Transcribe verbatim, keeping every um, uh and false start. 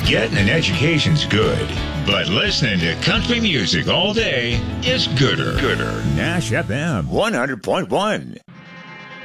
Getting an education's good, but listening to country music all day is gooder. Gooder. Nash F M one hundred point one.